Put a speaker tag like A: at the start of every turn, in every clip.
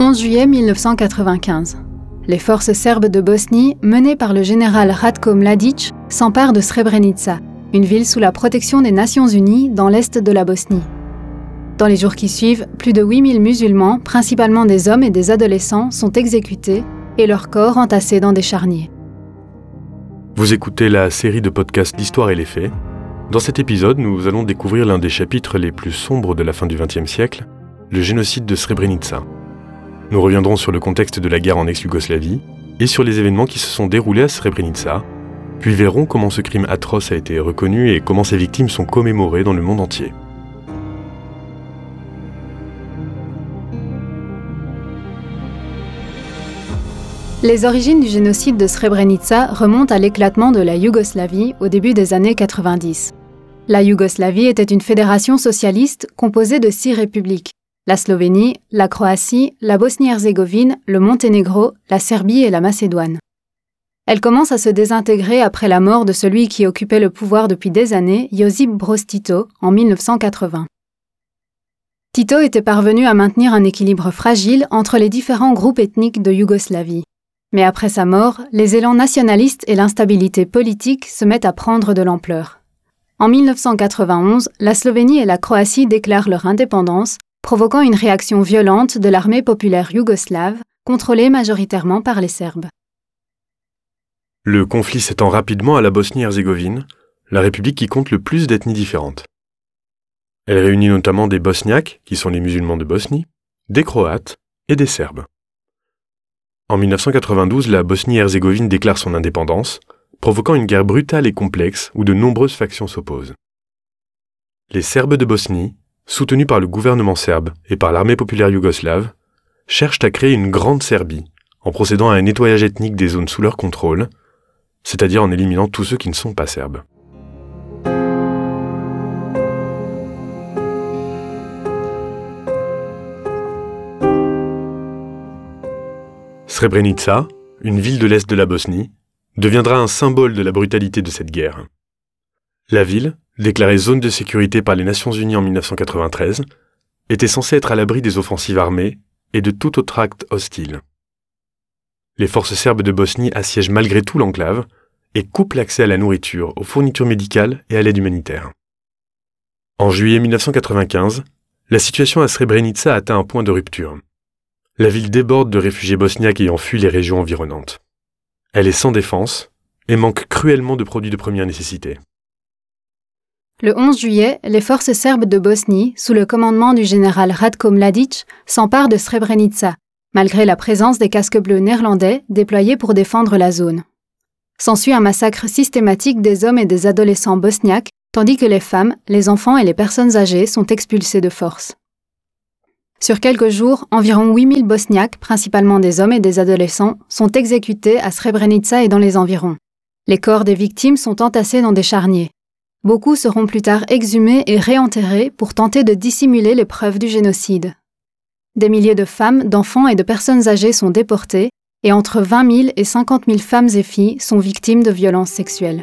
A: 11 juillet 1995. Les forces serbes de Bosnie, menées par le général Ratko Mladic, s'emparent de Srebrenica, une ville sous la protection des Nations Unies dans l'est de la Bosnie. Dans les jours qui suivent, plus de 8000 musulmans, principalement des hommes et des adolescents, sont exécutés et leurs corps entassés dans des charniers.
B: Vous écoutez la série de podcasts L'Histoire et les faits. Dans cet épisode, nous allons découvrir l'un des chapitres les plus sombres de la fin du XXe siècle, le génocide de Srebrenica. Nous reviendrons sur le contexte de la guerre en ex-Yougoslavie et sur les événements qui se sont déroulés à Srebrenica, puis verrons comment ce crime atroce a été reconnu et comment ses victimes sont commémorées dans le monde entier.
A: Les origines du génocide de Srebrenica remontent à l'éclatement de la Yougoslavie au début des années 90. La Yougoslavie était une fédération socialiste composée de 6 républiques: la Slovénie, la Croatie, la Bosnie-Herzégovine, le Monténégro, la Serbie et la Macédoine. Elle commence à se désintégrer après la mort de celui qui occupait le pouvoir depuis des années, Josip Broz Tito, en 1980. Tito était parvenu à maintenir un équilibre fragile entre les différents groupes ethniques de Yougoslavie. Mais après sa mort, les élans nationalistes et l'instabilité politique se mettent à prendre de l'ampleur. En 1991, la Slovénie et la Croatie déclarent leur indépendance, provoquant une réaction violente de l'armée populaire yougoslave, contrôlée majoritairement par les Serbes.
B: Le conflit s'étend rapidement à la Bosnie-Herzégovine, la république qui compte le plus d'ethnies différentes. Elle réunit notamment des Bosniaques, qui sont les musulmans de Bosnie, des Croates et des Serbes. En 1992, la Bosnie-Herzégovine déclare son indépendance, provoquant une guerre brutale et complexe où de nombreuses factions s'opposent. Les Serbes de Bosnie, soutenus par le gouvernement serbe et par l'armée populaire yougoslave, cherchent à créer une grande Serbie en procédant à un nettoyage ethnique des zones sous leur contrôle, c'est-à-dire en éliminant tous ceux qui ne sont pas serbes. Srebrenica, une ville de l'est de la Bosnie, deviendra un symbole de la brutalité de cette guerre. La ville, déclarée zone de sécurité par les Nations Unies en 1993, était censée être à l'abri des offensives armées et de tout autre acte hostile. Les forces serbes de Bosnie assiègent malgré tout l'enclave et coupent l'accès à la nourriture, aux fournitures médicales et à l'aide humanitaire. En juillet 1995, la situation à Srebrenica atteint un point de rupture. La ville déborde de réfugiés bosniaques ayant fui les régions environnantes. Elle est sans défense et manque cruellement de produits de première nécessité.
A: Le 11 juillet, les forces serbes de Bosnie, sous le commandement du général Ratko Mladic, s'emparent de Srebrenica, malgré la présence des casques bleus néerlandais déployés pour défendre la zone. S'ensuit un massacre systématique des hommes et des adolescents bosniaques, tandis que les femmes, les enfants et les personnes âgées sont expulsés de force. Sur quelques jours, environ 8000 Bosniaques, principalement des hommes et des adolescents, sont exécutés à Srebrenica et dans les environs. Les corps des victimes sont entassés dans des charniers. Beaucoup seront plus tard exhumés et réenterrés pour tenter de dissimuler les preuves du génocide. Des milliers de femmes, d'enfants et de personnes âgées sont déportées et entre 20 000 et 50 000 femmes et filles sont victimes de violences sexuelles.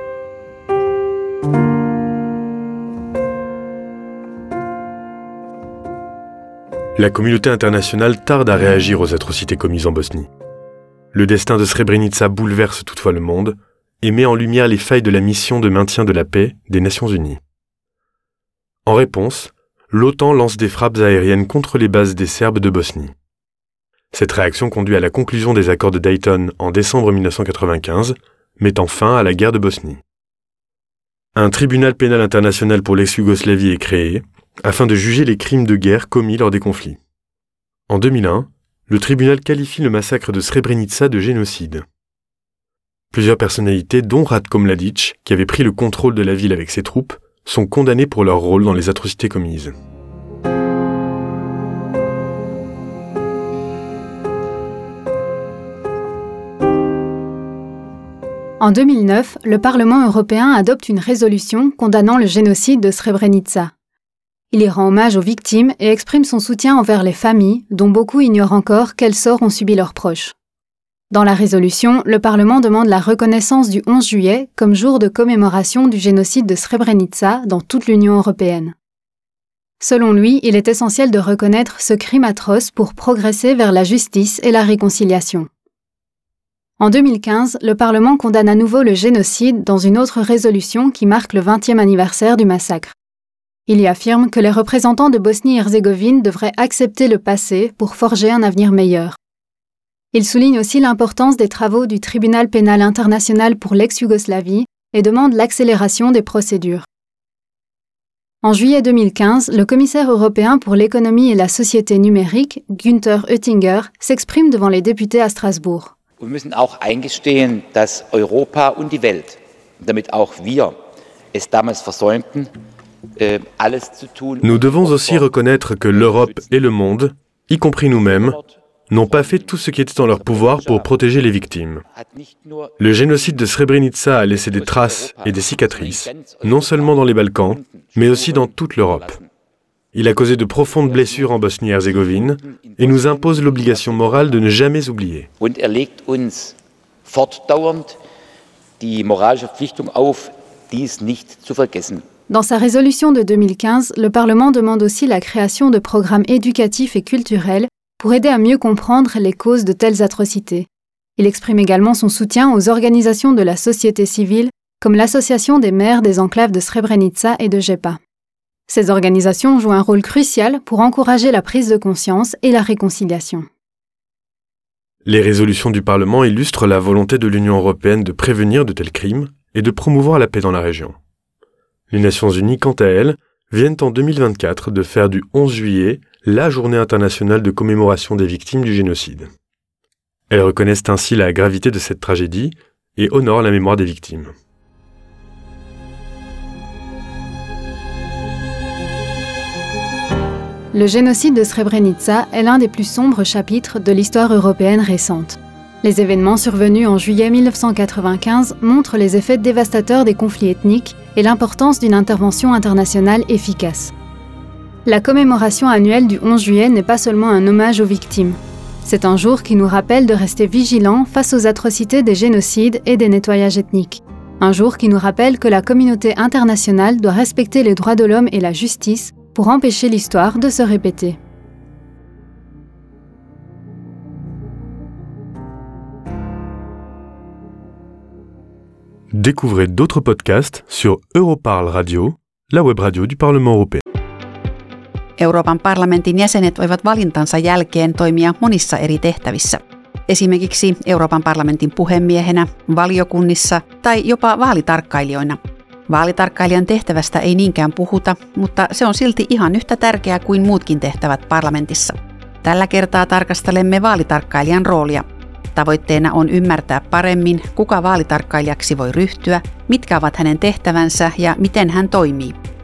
B: La communauté internationale tarde à réagir aux atrocités commises en Bosnie. Le destin de Srebrenica bouleverse toutefois le monde et met en lumière les failles de la mission de maintien de la paix des Nations Unies. En réponse, l'OTAN lance des frappes aériennes contre les bases des Serbes de Bosnie. Cette réaction conduit à la conclusion des accords de Dayton en décembre 1995, mettant fin à la guerre de Bosnie. Un tribunal pénal international pour l'ex-Yougoslavie est créé, afin de juger les crimes de guerre commis lors des conflits. En 2001, le tribunal qualifie le massacre de Srebrenica de génocide. Plusieurs personnalités, dont Ratko Mladic, qui avait pris le contrôle de la ville avec ses troupes, sont condamnées pour leur rôle dans les atrocités commises.
A: En 2009, le Parlement européen adopte une résolution condamnant le génocide de Srebrenica. Il y rend hommage aux victimes et exprime son soutien envers les familles, dont beaucoup ignorent encore quel sort ont subi leurs proches. Dans la résolution, le Parlement demande la reconnaissance du 11 juillet comme jour de commémoration du génocide de Srebrenica dans toute l'Union européenne. Selon lui, il est essentiel de reconnaître ce crime atroce pour progresser vers la justice et la réconciliation. En 2015, le Parlement condamne à nouveau le génocide dans une autre résolution qui marque le 20e anniversaire du massacre. Il y affirme que les représentants de Bosnie-Herzégovine devraient accepter le passé pour forger un avenir meilleur. Il souligne aussi l'importance des travaux du Tribunal pénal international pour l'ex-Yougoslavie et demande l'accélération des procédures. En juillet 2015, le commissaire européen pour l'économie et la société numérique, Günther Oettinger, s'exprime devant les députés à Strasbourg.
C: Wir müssen auch eingestehen, dass Europa und die Welt, damit auch wir es damals versäumten, alles zu tun.
B: Nous devons aussi reconnaître que l'Europe et le monde, y compris nous-mêmes, n'ont pas fait tout ce qui était en leur pouvoir pour protéger les victimes. Le génocide de Srebrenica a laissé des traces et des cicatrices, non seulement dans les Balkans, mais aussi dans toute l'Europe. Il a causé de profondes blessures en Bosnie-Herzégovine et nous impose l'obligation morale de ne jamais oublier.
C: Und legt uns fortdauernd die moralische Verpflichtung auf, dies nicht zu vergessen.
A: Dans sa résolution de 2015, le Parlement demande aussi la création de programmes éducatifs et culturels pour aider à mieux comprendre les causes de telles atrocités. Il exprime également son soutien aux organisations de la société civile, comme l'Association des maires des enclaves de Srebrenica et de Žepa. Ces organisations jouent un rôle crucial pour encourager la prise de conscience et la réconciliation.
B: Les résolutions du Parlement illustrent la volonté de l'Union européenne de prévenir de tels crimes et de promouvoir la paix dans la région. Les Nations unies, quant à elles, viennent en 2024 de faire du 11 juillet la journée internationale de commémoration des victimes du génocide. Elles reconnaissent ainsi la gravité de cette tragédie et honorent la mémoire des victimes.
A: Le génocide de Srebrenica est l'un des plus sombres chapitres de l'histoire européenne récente. Les événements survenus en juillet 1995 montrent les effets dévastateurs des conflits ethniques et l'importance d'une intervention internationale efficace. La commémoration annuelle du 11 juillet n'est pas seulement un hommage aux victimes. C'est un jour qui nous rappelle de rester vigilants face aux atrocités des génocides et des nettoyages ethniques. Un jour qui nous rappelle que la communauté internationale doit respecter les droits de l'homme et la justice pour empêcher l'histoire de se répéter.
B: Découvrez d'autres podcasts sur Europarl Radio, la web radio du Parlement européen.
D: Euroopan parlamentin jäsenet voivat valintansa jälkeen toimia monissa eri tehtävissä. Esimerkiksi Euroopan parlamentin puhemiehenä, valiokunnissa tai jopa vaalitarkkailijoina. Vaalitarkkailijan tehtävästä ei niinkään puhuta, mutta se on silti ihan yhtä tärkeää kuin muutkin tehtävät parlamentissa. Tällä kertaa tarkastelemme vaalitarkkailijan roolia. Tavoitteena on ymmärtää paremmin, kuka vaalitarkkailijaksi voi ryhtyä, mitkä ovat hänen tehtävänsä ja miten hän toimii.